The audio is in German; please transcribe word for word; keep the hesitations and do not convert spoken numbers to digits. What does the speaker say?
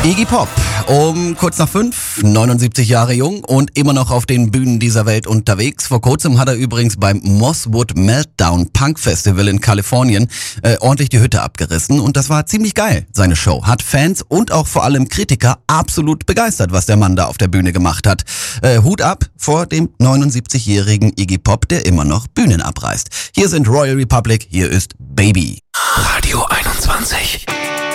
Iggy Pop, um kurz nach fünf, neunundsiebzig Jahre jung und immer noch auf den Bühnen dieser Welt unterwegs. Vor kurzem hat er übrigens beim Mosswood Meltdown Punk Festival in Kalifornien äh, ordentlich die Hütte abgerissen und das war ziemlich geil, seine Show. Hat Fans und auch vor allem Kritiker absolut begeistert, was der Mann da auf der Bühne gemacht hat. Äh, Hut ab vor dem neunundsiebzigjährigen Iggy Pop, der immer noch Bühnen abreißt. Hier sind Royal Republic, hier ist Baby. Radio einundzwanzig.